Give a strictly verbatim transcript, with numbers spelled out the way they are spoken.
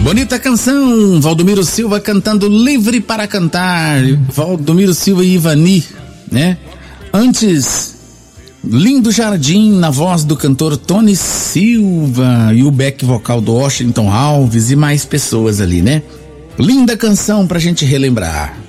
Bonita canção, Valdomiro Silva cantando Livre para Cantar. Valdomiro Silva e Ivani, né? Antes, Lindo Jardim na voz do cantor Tony Silva e o back vocal do Washington Alves e mais pessoas ali, né? Linda canção pra gente relembrar.